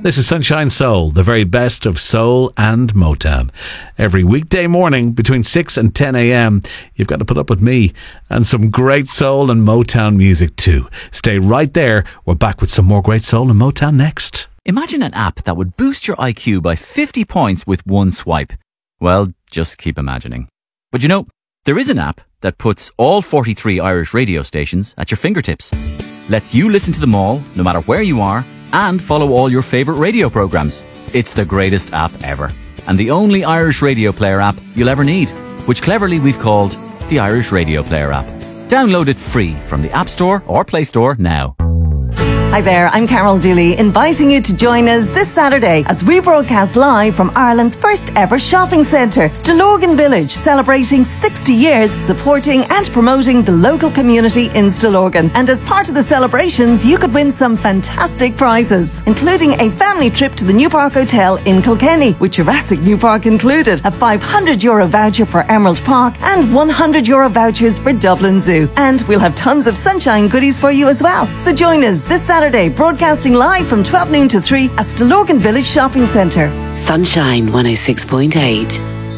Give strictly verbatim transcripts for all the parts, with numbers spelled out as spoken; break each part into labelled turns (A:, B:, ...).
A: This is Sunshine Soul, the very best of soul and Motown. Every weekday morning between six and ten a.m, you've got to put up with me and some great soul and Motown music too. Stay right there. We're back with some more great soul and Motown next.
B: Imagine an app that would boost your I Q by fifty points with one swipe. Well, just keep imagining. But you know, there is an app that puts all forty-three Irish radio stations at your fingertips. Lets you listen to them all, no matter where you are, and follow all your favourite radio programmes. It's the greatest app ever, and the only Irish radio player app you'll ever need, which cleverly we've called the Irish Radio Player app. Download it free from the App Store or Play Store now.
C: Hi there, I'm Carol Dooley, inviting you to join us this Saturday as we broadcast live from Ireland's first ever shopping centre, Stillorgan Village, celebrating sixty years supporting and promoting the local community in Stillorgan. And as part of the celebrations, you could win some fantastic prizes, including a family trip to the New Park Hotel in Kilkenny, with Jurassic New Park included, a five hundred euro voucher for Emerald Park, and one hundred euro vouchers for Dublin Zoo. And we'll have tons of sunshine goodies for you as well. So join us this Saturday. Saturday, broadcasting live from twelve noon to three at Stillorgan Village Shopping Centre.
D: Sunshine one oh six point eight.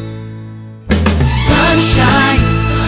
E: Sunshine.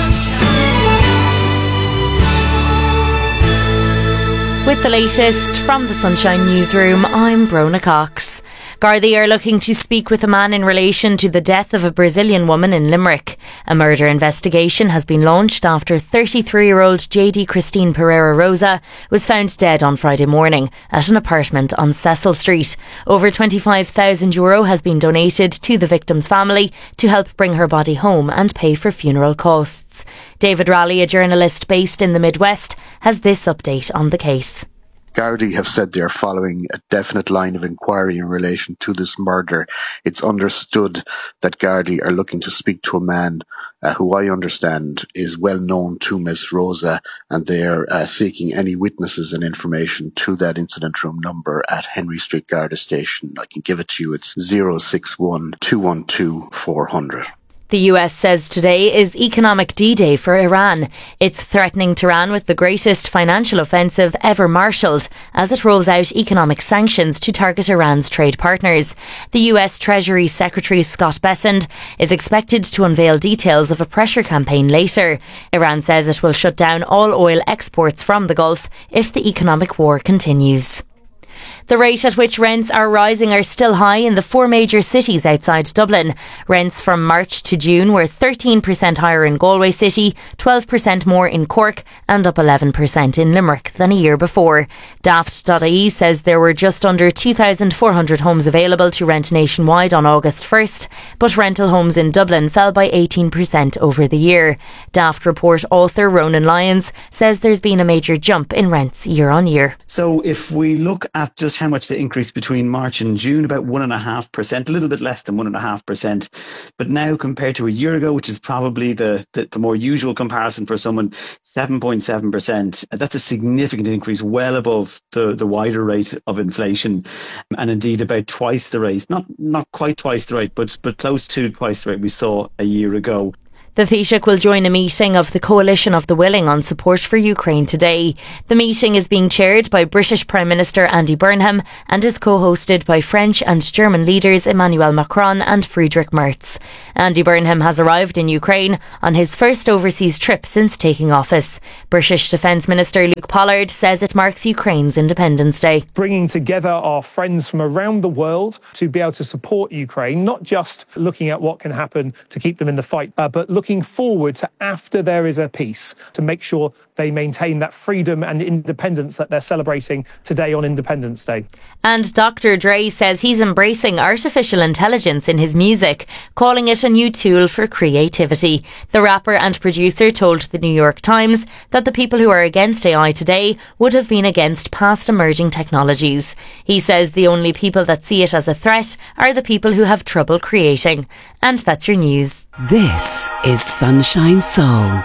F: With the latest from the Sunshine Newsroom, I'm Brona Cox. Gardaí are looking to speak with a man in relation to the death of a Brazilian woman in Limerick. A murder investigation has been launched after thirty-three-year-old J D Christine Pereira Rosa was found dead on Friday morning at an apartment on Cecil Street. Over twenty-five thousand euro has been donated to the victim's family to help bring her body home and pay for funeral costs. David Raleigh, a journalist based in the Midwest, has this update on the case.
G: Gardaí have said they are following a definite line of inquiry in relation to this murder. It's understood that Gardaí are looking to speak to a man uh, who I understand is well known to Miss Rosa, and they are uh, seeking any witnesses and information to that incident room number at Henry Street Garda Station. I can give it to you. It's zero six one, two one two, four hundred.
F: The U S says today is Economic D-Day for Iran. It's threatening Tehran with the greatest financial offensive ever marshalled as it rolls out economic sanctions to target Iran's trade partners. The U S Treasury Secretary Scott Bessent is expected to unveil details of a pressure campaign later. Iran says it will shut down all oil exports from the Gulf if the economic war continues. The rate at which rents are rising are still high in the four major cities outside Dublin. Rents from March to June were thirteen percent higher in Galway City, twelve percent more in Cork and up eleven percent in Limerick than a year before. Daft dot I E says there were just under two thousand four hundred homes available to rent nationwide on August first, but rental homes in Dublin fell by eighteen percent over the year. Daft report author Ronan Lyons says there's been a major jump in rents year on year.
H: So if we look at just how much the increase between March and June, about one and a half percent, a little bit less than one and a half percent. But now compared to a year ago, which is probably the, the, the more usual comparison for someone, seven point seven percent. That's a significant increase, well above the, the wider rate of inflation, and indeed about twice the rate, not not quite twice the rate, but but close to twice the rate we saw a year ago.
F: The Taoiseach will join a meeting of the Coalition of the Willing on support for Ukraine today. The meeting is being chaired by British Prime Minister Andy Burnham and is co-hosted by French and German leaders Emmanuel Macron and Friedrich Merz. Andy Burnham has arrived in Ukraine on his first overseas trip since taking office. British Defence Minister Luke Pollard says it marks Ukraine's Independence Day.
I: Bringing together our friends from around the world to be able to support Ukraine, not just looking at what can happen to keep them in the fight, uh, but looking forward to after there is a peace, to make sure they maintain that freedom and independence that they're celebrating today on Independence Day.
F: And Doctor Dre says he's embracing artificial intelligence in his music, calling it a new tool for creativity. The rapper and producer told the New York Times that the people who are against A I today would have been against past emerging technologies. He says the only people that see it as a threat are the people who have trouble creating. And that's your news.
D: This is Sunshine Soul.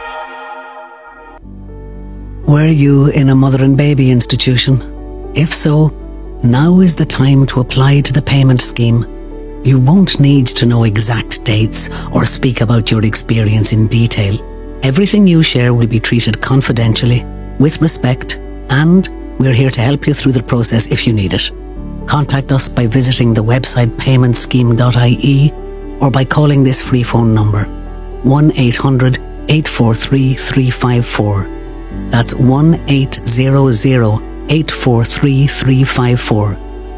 D: Were you in a mother and baby institution? If so, now is the time to apply to the payment scheme. You won't need to know exact dates or speak about your experience in detail. Everything you share will be treated confidentially, with respect, and we're here to help you through the process if you need it. Contact us by visiting the website payment scheme dot I E or by calling this free phone number one eight hundred eight four three three five four. That's one eight hundred eight four three three five four.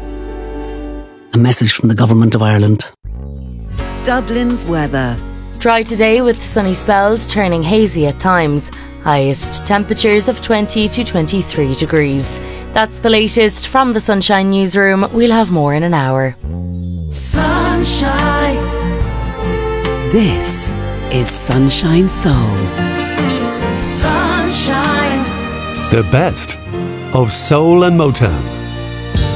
D: A message from the Government of Ireland.
E: Dublin's weather.
F: Dry today with sunny spells turning hazy at times. Highest temperatures of twenty to twenty-three degrees. That's the latest from the Sunshine Newsroom. We'll have more in an hour.
E: Sunshine. This is Sunshine Soul. Sunshine.
J: The best of soul and Motown.